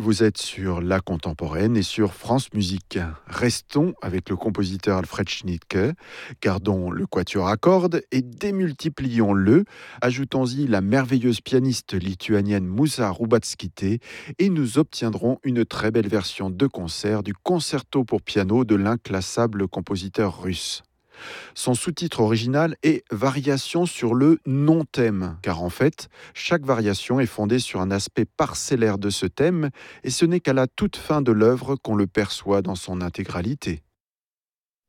Vous êtes sur La Contemporaine et sur France Musique. Restons avec le compositeur Alfred Schnittke, gardons le quatuor à cordes et démultiplions-le. Ajoutons-y la merveilleuse pianiste lituanienne Musa Rubatskite et nous obtiendrons une très belle version de concert du concerto pour piano de l'inclassable compositeur russe. Son sous-titre original est Variation sur le non-thème, car en fait, chaque variation est fondée sur un aspect parcellaire de ce thème, et ce n'est qu'à la toute fin de l'œuvre qu'on le perçoit dans son intégralité.